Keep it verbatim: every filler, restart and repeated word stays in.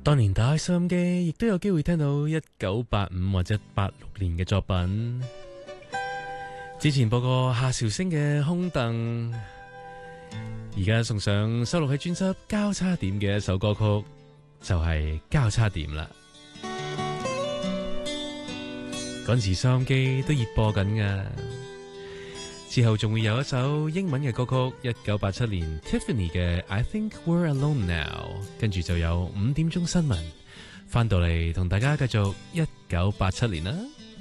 當年打開收音機，亦都有機會聽到一九八五或者八六年嘅作品。之前播過夏韶聲嘅《空凳》，而家送上收錄喺專輯《交叉點》嘅一首歌曲，就係《交叉點》啦。嗰陣時收音機都熱播緊㗎。之後仲會有一首英文嘅歌曲，一九八七年 Tiffany 嘅 I Think We're Alone Now， 跟住就有五點鐘新聞，翻到嚟同大家繼續一九八七年啦。